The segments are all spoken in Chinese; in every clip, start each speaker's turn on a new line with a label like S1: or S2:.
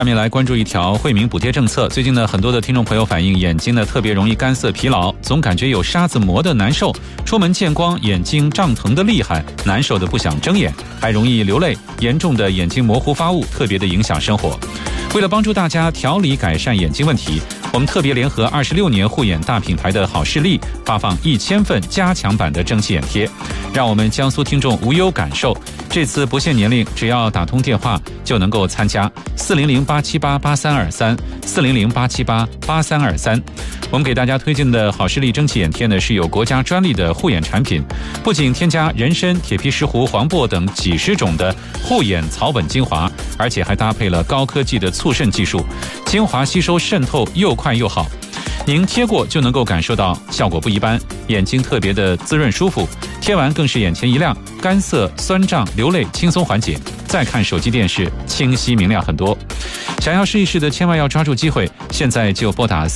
S1: 下面来关注一条惠民补贴政策。最近呢，很多的听众朋友反映眼睛呢特别容易干涩疲劳，总感觉有沙子磨的难受，出门见光眼睛胀疼的厉害，难受的不想睁眼，还容易流泪，严重的眼睛模糊发雾，特别的影响生活。为了帮助大家调理改善眼睛问题，我们特别联合26年护眼大品牌的好视力，发放1000份加强版的蒸汽眼贴，让我们江苏听众无忧感受。这次不限年龄，只要打通电话就能够参加，400-878-8323，400-878-8323。我们给大家推荐的好视力蒸汽眼贴呢，是有国家专利的护眼产品，不仅添加人参、铁皮石斛、黄柏等几十种的护眼草本精华，而且还搭配了高科技的促渗技术，精华吸收渗透又快又好。您贴过就能够感受到效果不一般，眼睛特别的滋润舒服，贴完更是眼前一亮，干涩、酸胀、流泪轻松缓解。再看手机电视，清晰明亮很多。想要试一试的千万要抓住机会，现在就拨打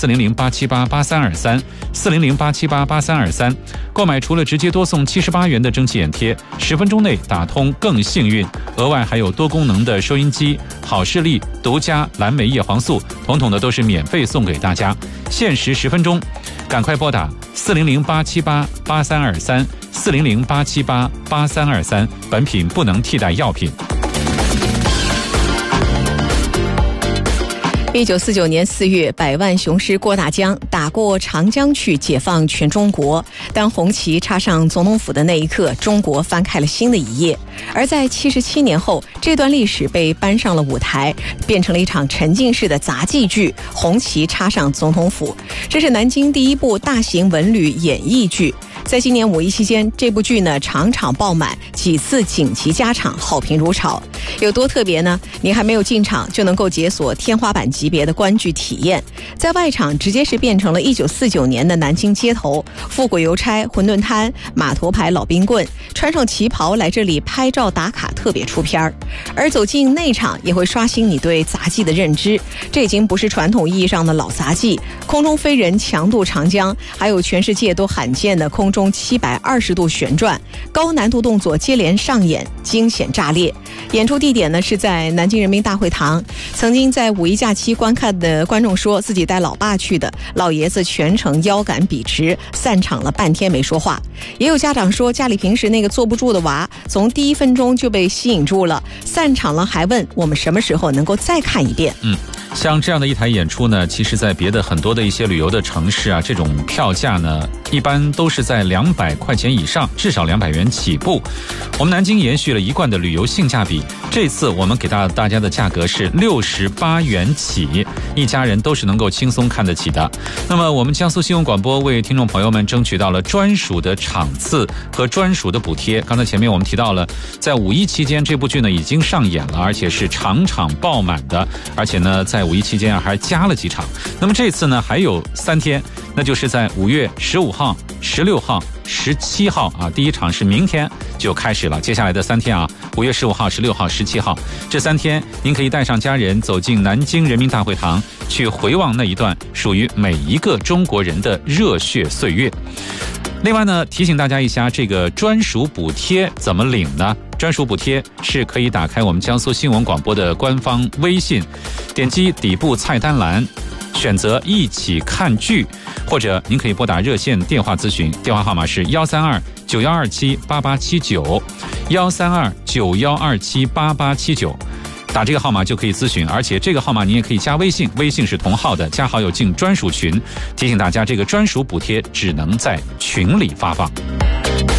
S1: 400-878-8323，400-878-8323。购买除了直接多送78元的蒸汽眼贴，10分钟内打通更幸运，额外还有多功能的收音机、好视力独家蓝莓叶黄素，统统的都是免费送给大家，限时10分钟，赶快拨打400-878-8323，400-878-8323，本品不能替代药品。
S2: 1949年4月，百万雄师郭大江打过长江去解放全中国。当红旗插上总统府的那一刻，中国翻开了新的一页。而在77年后，这段历史被搬上了舞台，变成了一场沉浸式的杂技剧《红旗插上总统府》。这是南京第一部大型文旅演艺剧。在今年5一期间，这部剧呢场场爆满，几次紧急加场，好评如潮。有多特别呢？您还没有进场就能够解锁天花板级别的观剧体验。在外场直接是变成了1949年的南京街头，复古邮差、馄饨摊、码头牌老冰棍，穿上旗袍来这里拍照打卡，特别出片儿。而走进内场也会刷新你对杂技的认知，这已经不是传统意义上的老杂技，空中飞人、强渡长江，还有全世界都罕见的空中720度旋转，高难度动作接连上演，惊险炸裂。演出地点呢是在南京人民大会堂。曾经在5一假期观看的观众说，自己带老爸去的，老爷子全程腰杆笔直，散场了半天没说话。也有家长说，家里平时那个坐不住的娃，从第1分钟就被吸引住了，散场了还问我们什么时候能够再看一遍。
S1: 像这样的一台演出呢，其实在别的很多的一些旅游的城市啊，这种票价呢一般都是在200块钱以上，至少200元起步。我们南京延续了一贯的旅游性价比，这次我们给大家的价格是68元起，一家人都是能够轻松看得起的。那么我们江苏新闻广播为听众朋友们争取到了专属的场次和专属的补贴。刚才前面我们提到了，在5一期间这部剧呢已经上演了，而且是场场爆满的，而且呢在5一期间还加了几场。那么这次呢还有3天，那就是在5月15号、16号、17号啊，第一场是明天就开始了。接下来的3天啊，5月15号、16号、17号这3天，您可以带上家人走进南京人民大会堂，去回望那一段属于每一个中国人的热血岁月。另外呢，提醒大家一下，这个专属补贴怎么领呢？专属补贴是可以打开我们江苏新闻广播的官方微信，点击底部菜单栏，选择一起看剧，或者您可以拨打热线电话咨询，电话号码是132-9127-8879，132-9127-8879。打这个号码就可以咨询，而且这个号码你也可以加微信，微信是同号的，加好友进专属群。提醒大家，这个专属补贴只能在群里发放。